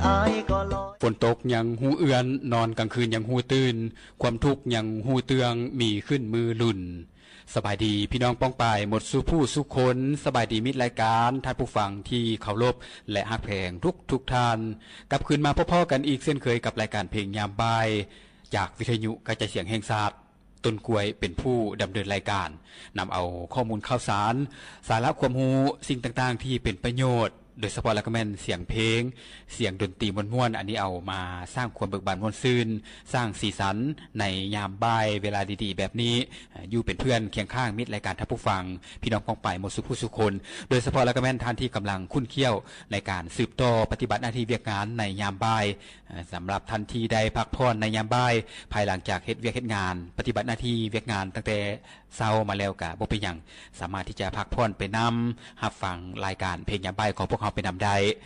อายก็ลอยฝนตกยังหูเอือนนอนกลางคืนยังหูตื่นความทุกข์ยังหูเตืองมีขึ้นมือลุ่นสบายดีพี่น้องป้องปายหมดสู่ผู้สุขคนสบายดีมิตรรายการท่านผู้ฟังที่เคารพและฮักแพงทุกท่านกลับคืนมาพ่อๆกันอีกเช่นเคยกับรายการเพลงยามบ่ายจากวิทยุกระจายเสียงแห่งชาติต้นกล้วยเป็นผู้ดำเนินรายการนำเอาข้อมูลข่าวสารสาระความรู้สิ่งต่างๆที่เป็นประโยชน์โดยเฉพาะแล้วก็แม่นเสียงเพลงเสียงดนตรีม่วนๆอันนี้เอามาสร้างความเบิกบานม่วนซื่นสร้างสีสันในยามบ่ายเวลาดีๆแบบนี้อยู่เป็นเพื่อนเคียงข้างมิตรรายการท่านผู้ฟังพี่น้องพ้องไปหมดสุขผู้สุขคนโดยเฉพาะแล้วก็แม่นท่านที่กำลังคุ้นเคี้ยวในการสืบต่อปฏิบัติหน้าที่เวียกงานในยามบ่ายสำหรับทันทีได้พักผ่อนในยามบ่ายภายหลังจากเฮ็ดเวียกเฮ็ดงานปฏิบัติหน้าที่เวียกงานตั้งแต่เช้ามาแล้วก็บ่เป็นหยังสามารถที่จะพักผ่อนไปนำรับฟังรายการเพลงยามบ่ายของพวกเราไปนำได้